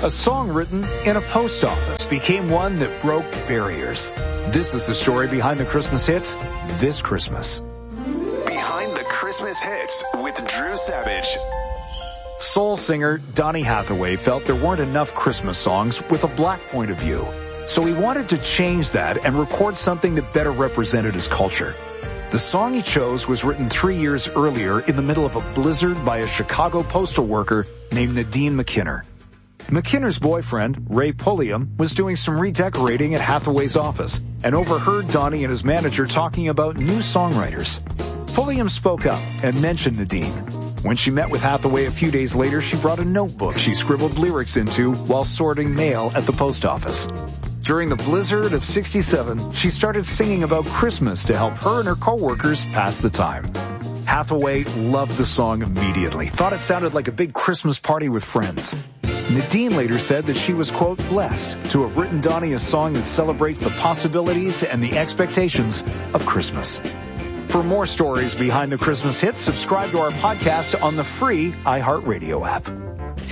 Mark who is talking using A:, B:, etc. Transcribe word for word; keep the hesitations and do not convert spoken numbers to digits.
A: A song written in a post office became one that broke barriers. This is the story behind the Christmas hits this Christmas.
B: Behind the Christmas hits with Drew Savage.
A: Soul singer Donny Hathaway felt there weren't enough Christmas songs with a black point of view. So he wanted to change that and record something that better represented his culture. The song he chose was written three years earlier in the middle of a blizzard by a Chicago postal worker named Nadine McKinner. McKinner's boyfriend, Ray Pulliam, was doing some redecorating at Hathaway's office and overheard Donny and his manager talking about new songwriters. Pulliam spoke up and mentioned Nadine. When she met with Hathaway a few days later, she brought a notebook she scribbled lyrics into while sorting mail at the post office. During the blizzard of sixty-seven, she started singing about Christmas to help her and her coworkers pass the time. Hathaway loved the song immediately, thought it sounded like a big Christmas party with friends. Nadine later said that she was, quote, blessed to have written Donny a song that celebrates the possibilities and the expectations of Christmas. For more stories behind the Christmas hits, subscribe to our podcast on the free iHeartRadio app.